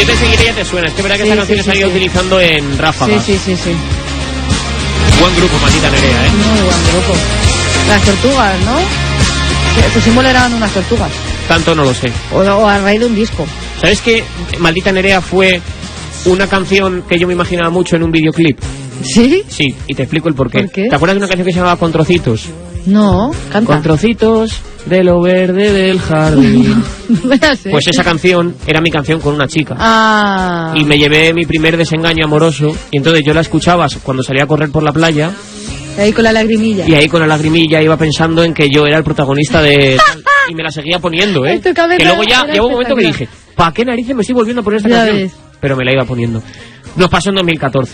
Yo te seguiré, ya te suena. Es que verá que esta canción se ha ido utilizando en Ráfagas. Sí. Buen grupo, Maldita Nerea, Muy buen grupo. Las tortugas, ¿no? Su símbolo eran unas tortugas. Tanto no lo sé. O a raíz de un disco. ¿Sabes que Maldita Nerea fue una canción que yo me imaginaba mucho en un videoclip? ¿Sí? Sí, y te explico el porqué. ¿Por qué? ¿Te acuerdas de una canción que se llamaba Con Trocitos? No, canta. Con trocitos de lo verde del jardín. Pues esa canción era mi canción con una chica. Y me llevé mi primer desengaño amoroso. Y entonces yo la escuchaba cuando salía a correr por la playa. Y ahí con la lagrimilla. Y ahí con la lagrimilla iba pensando en que yo era el protagonista de... y me la seguía poniendo, ¿eh? Que luego ya llegó un momento que dije, ¿para qué narices me estoy volviendo a poner esta canción? Pero me la iba poniendo. Nos pasó en 2014.